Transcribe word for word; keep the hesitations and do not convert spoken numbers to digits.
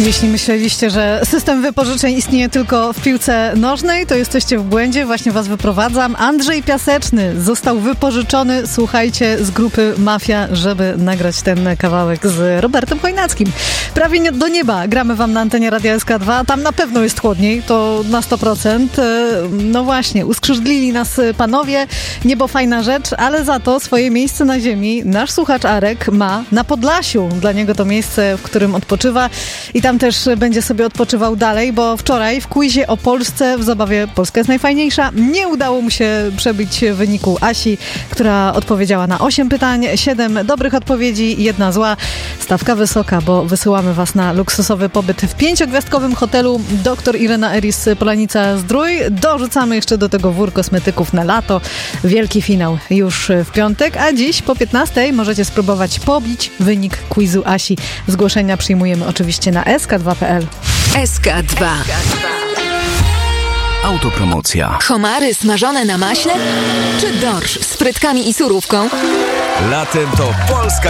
Jeśli myśleliście, że system wypożyczeń istnieje tylko w piłce nożnej, to jesteście w błędzie. Właśnie was wyprowadzam. Andrzej Piaseczny został wypożyczony, słuchajcie, z grupy Mafia, żeby nagrać ten kawałek z Robertem Chojnackim. Prawie do nieba gramy wam na antenie Radia S K dwa. Tam na pewno jest chłodniej, to na sto procent. No właśnie, uskrzydlili nas panowie. Niebo fajna rzecz, ale za to swoje miejsce na ziemi nasz słuchacz Arek ma na Podlasiu. Dla niego to miejsce, w którym odpoczywa i tam też będzie sobie odpoczywał dalej, bo wczoraj w quizie o Polsce w zabawie Polska jest najfajniejsza nie udało mu się przebić wyniku Asi, która odpowiedziała na osiem pytań, siedem dobrych odpowiedzi i jedna zła. Stawka wysoka, bo wysyłamy was na luksusowy pobyt w pięciogwiazdkowym hotelu Doktor Irena Eris Polanica Zdrój. Dorzucamy jeszcze do tego wór kosmetyków na lato. Wielki finał już w piątek, a dziś po piętnastej możecie spróbować pobić wynik quizu Asi. Zgłoszenia przyjmujemy oczywiście na S K dwa kropka P L. S K dwa. Autopromocja. Homary smażone na maśle? Czy dorsz z frytkami i surówką? Latem to Polska